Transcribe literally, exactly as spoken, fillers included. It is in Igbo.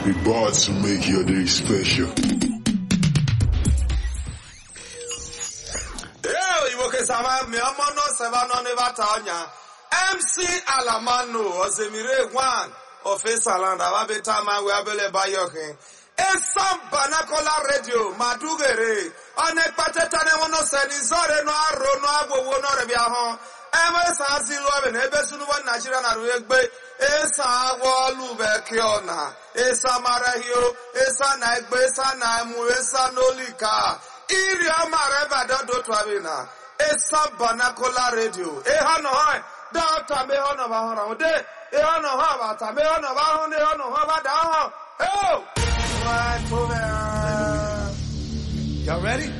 We bought to make your day special. M C Alamano Ozemire one of Esaland Ababetama Wabele Bayoke. Esam Banakola Radio Madugere Onekpatetane wono senizore no aro no agbowo no rebiahon Ewe sanzilu ebe ebesunu wa Nigeria na ruegbe esa wolu bekiona esa marahio esa na egbe esa na emu esa nolika iri amare badodo twabina esa Banakola Radio e hano hoy data me hono ba hono de e hono ha ba ta me hono ba hono e hono ha ba da ho oh. Y'all ready?